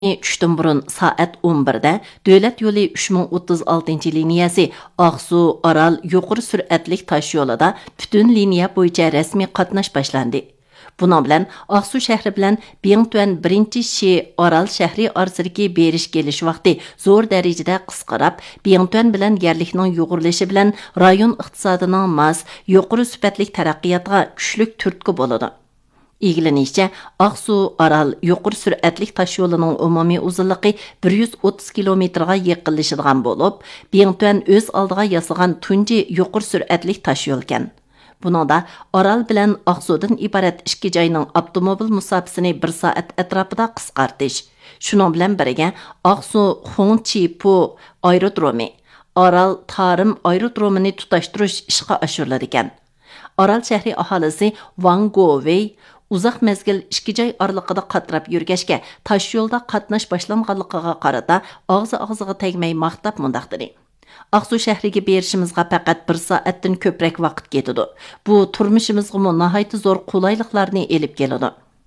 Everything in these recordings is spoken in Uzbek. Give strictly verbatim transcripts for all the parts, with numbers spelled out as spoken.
tushdan burun soat o'n birda Davlat yo'li uch ming o'ttiz oltinchi liniyasi Aqsu Oral yuqori sur'atli tosh yo'lida butun liniya bo'yicha rasmiy qatnash boshlandi. Bunun bilan Aqsu shahri bilan Bingtuan birinchi Shi Oral shahri orasidagi berish kelish vaqti zo'r darajada qisqarib, Bingtuan bilan yerlikning yo'g'irilishi bilan rayon iqtisodining mas yuqori sifatli taraqqiyotga kuchlik turtki bo'ladi. İlgilenishicha, Aqsu Oral yuqori sur'atli tosh yo'lining umumiy uzunligi bir yuz o'ttiz kilometrga yaqinlashadigan bo'lib, Bingtuan o'z oldiga yasagan tunji yuqori sur'atli tosh yo'l ekan. Buningda Oral bilan Aqsudan iborat ikki joyning avtomobil musofasini bir soat atrofida qisqartish. Shuning bilan birga Aqsu Hongqipu aerodromi, Oral Tarim aerodromini tutashtirish ishga oshiriladi ekan. Oral shahri aholisi Wang Guowei uzoq mezgil ikki joy oraliqida qatrab yurgashga tosh yo'lda qatnash boshlanganligiga qarata og'zi-og'ziga tegmay maqtab mundaq dedi. Aqsu shahriga berishimizga faqat bir soatdan ko'proq vaqt ketadi. Bu turmushimizga nihoyat zo'r qulayliklarni elib keladi.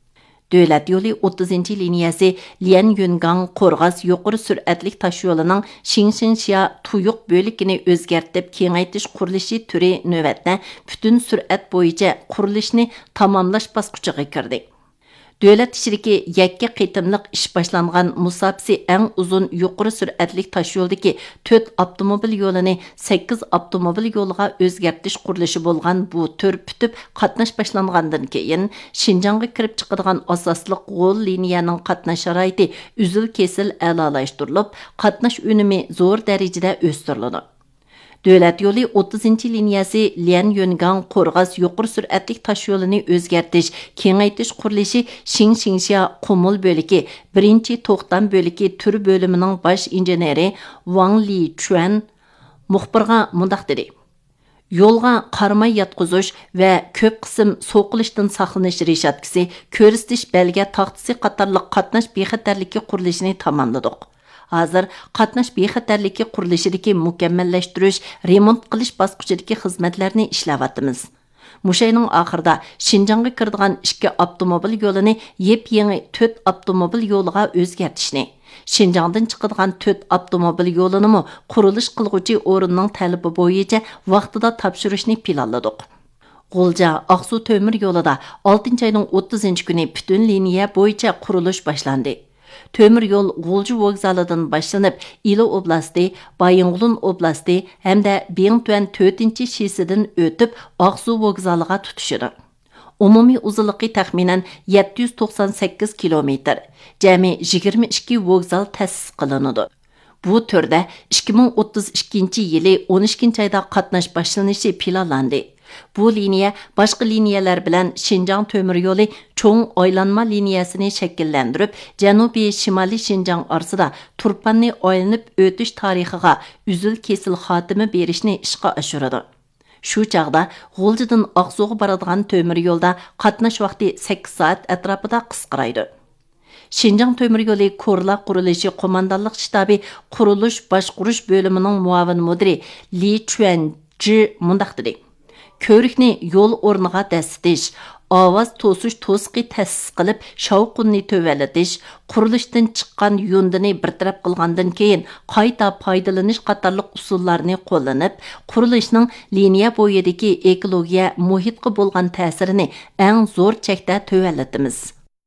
Davlat yo'li o'ttizinchi liniyasi Lian Yungang Qo'rg'as yuqori sur'atli tosh yo'lining Xinxinxia tuyuq bo'ligini o'zgartib kengaytirish qurilishi turi navbatda butun sur'at bo'yicha qurilishni tamomlash bosqichiga kirdi. Davlat ishidagi yakka qitimliq ish boshlangan musofasi eng uzun yuqori sur'atli tosh yo'ldagi to'rt avtomobil yo'lini sakkiz avtomobil yo'liga o'zgartirish qurilishi bo'lgan bu tur putib qatnash boshlangandan keyin Xinjiangga kirib chiqadigan asosli g'ol liniyaning qatnash sharoiti uzil kesil a'lolashtirilib, qatnash unumi zo'r darajada o'stiriladi. Davlat yo'li o'ttizinchi liniyasi Lian Yungang Qo'rg'as yuqori sur'atli tosh yo'lini o'zgartirish, kengaytirish qurilishi Xinxinxia Qumul bo'ligi birinchi to'xtam bo'ligi tur bo'limining bosh injeneri Wang Lichuan muxbirga mundaq dedi. Yo'lga qaramay yotqizish va ko'p qism so'qilishdan saqlanish reshatkasi, ko'rsatish belga taxtasi qatorliq qatnash bexatarligi qurilishini tamomladik. Hazır qatnash bexatarligi qurilishidagi mukammallashtirish, remont qilish bosqichidagi xizmatlarni ishlayapmiz. Mushayning oxirida Xinjiangga kiradigan ikki avtomobil yo'lini yep-yangi to'rt avtomobil yo'liga o'zgartishni, Xinjiangdan chiqadigan to'rt avtomobil yo'lini mo qurilish qilguvchi o'rinning talabi bo'yicha vaqtida topshirishni planladik. G'ulja Aqsu temir yo'lida oltinchi oyning o'ttizinchi kuni butun liniya bo'yicha qurilish boshlandi. Temir yo'l G'ulji vokzalidan boshlanib, Ilo oblasti, Baying'lun oblasti hamda Bingtuan to'rtinchi shisidan o'tib Aqsu vokzaliga tutishadi. Umumiy uzunligi taxminan yetti yuz to'qson sakkiz kilometr. Jami yigirma ikki vokzal ta'sis qilinadi. Bu turda ikki ming o'ttiz ikkinchi yili o'n ikkinchi oyda qatnash boshlanishi planlandi. Bu liniya boshqa liniyalar bilan Xinjiang temir yo'li cho'ng aylanma liniyasini shakllantirib, janubiy shimoliy Xinjiang orasida turpanni aylanib o'tish tarixiga uzil kesil xotimi berishni ishga oshiradi. Shu chaqda G'uljidan Aqsuga boradigan temir yo'lda qatnash vaqti sakkiz soat atrofida qisqaraydi. Xinjiang temir yo'li Korla qurilishi qo'mondonlik shtabi qurilish boshqarish bo'limining muavin mudiri Li Chuanji mundaq dedi. Ko'rikni yo'l o'rniga dasitish, ovoz to'sish to'siqi ta'sis qilib, shovqinni tövəlitish, qurilishdan chiqqan yundini bartaraf qilgandan keyin qayta foydalanish qatorliq usullarni qo'llanib, qurilishning liniya bo'yidagi ekologiya muhitga bo'lgan ta'sirini eng zo'r chekda tövəlitimiz.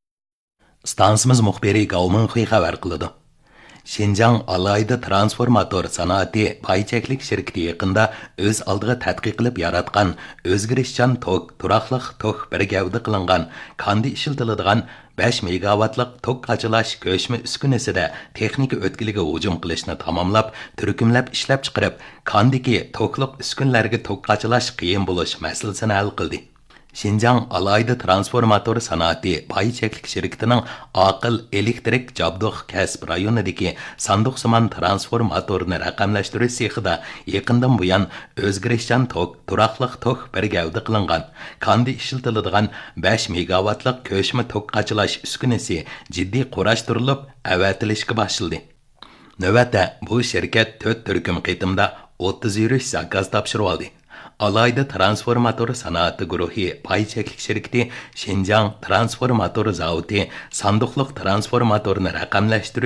Stansimiz muxbiri Gaominxi xabar qildi. Xinjiang alayda transformator sanoati paycheklik shirkati yaqinda o'z oldiga tadqiq qilib yaratgan o'zgarishchan tok, turaqliq tok bir gavda qilingan, kandi ishlatiladigan besh megawattlik tok qachilash ko'chma uskunasida texnika o'tkiliga hujum qilishni tamomlab, turkumlab ishlab chiqarib, kandiki tokliq uskunlarga tok qachilash qiyin bo'lish masalasini hal qildi. Xinjiang alayda transformator sanoati paycheklik shirkatining aql elektrik jabduq kasb rayonidagi sanduqsimon transformatorni raqamlashtirish sexida yaqindan buyon o'zgarishchan tok, turaqliq tok bir gavda qilingan, kandi ishlatiladigan besh megawattlik ko'chma tok qachilash uskunasi jiddiy qurashtirilib, avatilishga boshladi. Navbatda bu shirkat to'rt turkum qitimda o'ttiz yurish zakaz topshirib oldi. Alayda transformator sanoati guruhi pay cheklik shirkati Shinjang transformator zavodi sanduqliq transformatorni raqamlashtirish